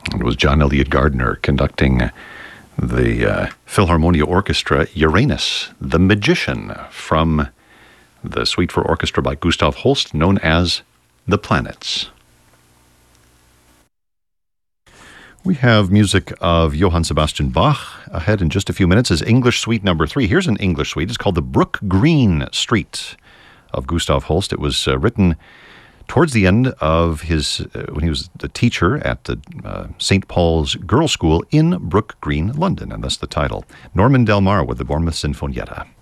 It was John Elliott Gardner conducting the Philharmonia Orchestra, Uranus, the Magician, from the Suite for Orchestra by Gustav Holst, known as The Planets. We have music of Johann Sebastian Bach ahead in just a few minutes as English Suite number 3. Here's an English suite. It's called the Brook Green Street of Gustav Holst. It was written towards the end of his, when he was the teacher at the St. Paul's Girls' School in Brook Green, London, and that's the title. Norman Del Mar with the Bournemouth Sinfonietta.